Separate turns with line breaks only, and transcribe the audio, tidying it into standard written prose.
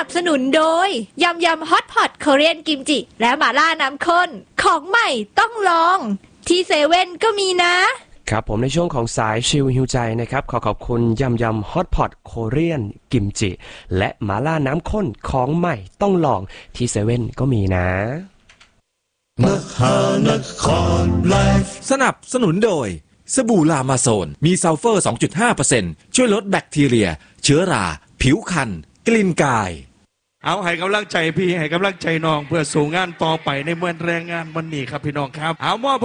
นับสนุนโดยยำฮอตพอตเกาหลีกิมจิและหม่าล่าน้ำข้นของใหม่ต้องลองที่เซเว่นก็มีนะครับ
ผมในช่วงของสายชิลฮิวใจนะครับขอบคุณยำฮอตพอตโคเรียนกิมจิและหม่าล่าน้ำข้นของใหม่ต้องลองที่เซเว่นก็มีนะ
มหานครไลฟ์สนับสนุนโดยสบู่ลามาโซนมีซัลเฟอร์ 2.5% ช่วยลดแบคทีเรียเชื้อราผิวคันกลิ่นกาย
เอาให้กำลังใจพี่ให้กำลังใจน้องเพื่อสู่งานต่อไปในเมืองแรงงานวันนี้ครับพี่น้องครับเอามอบ